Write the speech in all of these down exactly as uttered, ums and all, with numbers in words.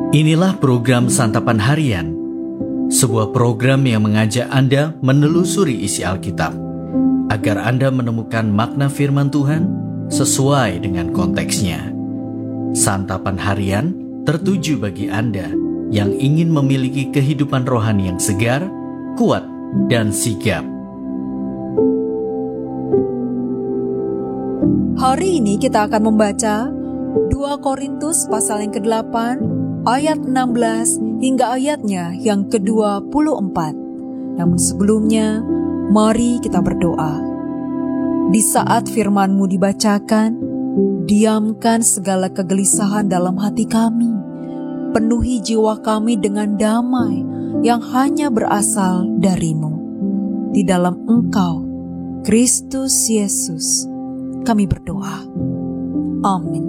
Inilah program Santapan Harian, sebuah program yang mengajak Anda menelusuri isi Alkitab, agar Anda menemukan makna firman Tuhan sesuai dengan konteksnya. Santapan Harian tertuju bagi Anda yang ingin memiliki kehidupan rohani yang segar, kuat, dan sigap. Hari ini kita akan membaca dua Korintus pasal yang kedelapan, ayat enam belas hingga ayatnya yang ke dua puluh empat. Namun sebelumnya, mari kita berdoa. Di saat firman-Mu dibacakan, diamkan segala kegelisahan dalam hati kami. Penuhi jiwa kami dengan damai yang hanya berasal dari-Mu. Di dalam Engkau, Kristus Yesus, kami berdoa. Amin.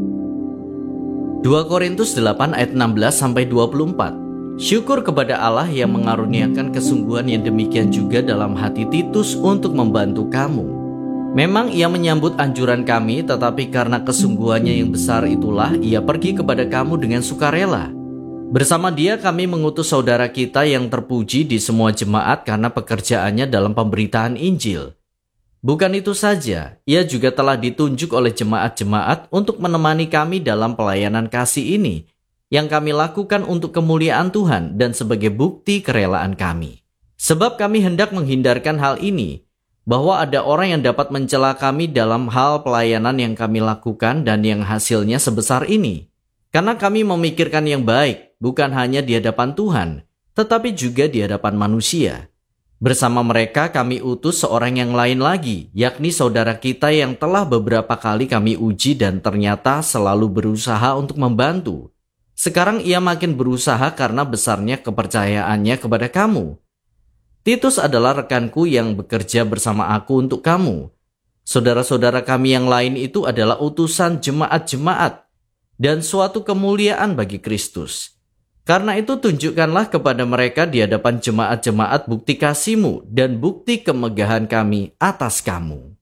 dua Korintus delapan ayat enam belas sampai dua puluh empat. Syukur kepada Allah yang mengaruniakan kesungguhan yang demikian juga dalam hati Titus untuk membantu kamu. Memang ia menyambut anjuran kami, tetapi karena kesungguhannya yang besar itulah ia pergi kepada kamu dengan sukarela. Bersama dia kami mengutus saudara kita yang terpuji di semua jemaat karena pekerjaannya dalam pemberitaan Injil. Bukan itu saja, ia juga telah ditunjuk oleh jemaat-jemaat untuk menemani kami dalam pelayanan kasih ini, yang kami lakukan untuk kemuliaan Tuhan dan sebagai bukti kerelaan kami. Sebab kami hendak menghindarkan hal ini, bahwa ada orang yang dapat mencela kami dalam hal pelayanan yang kami lakukan dan yang hasilnya sebesar ini. Karena kami memikirkan yang baik, bukan hanya di hadapan Tuhan, tetapi juga di hadapan manusia. Bersama mereka kami utus seorang yang lain lagi, yakni saudara kita yang telah beberapa kali kami uji dan ternyata selalu berusaha untuk membantu. Sekarang ia makin berusaha karena besarnya kepercayaannya kepada kamu. Titus adalah rekanku yang bekerja bersama aku untuk kamu. Saudara-saudara kami yang lain itu adalah utusan jemaat-jemaat dan suatu kemuliaan bagi Kristus. Karena itu tunjukkanlah kepada mereka di hadapan jemaat-jemaat bukti kasih-Mu dan bukti kemegahan kami atas kamu.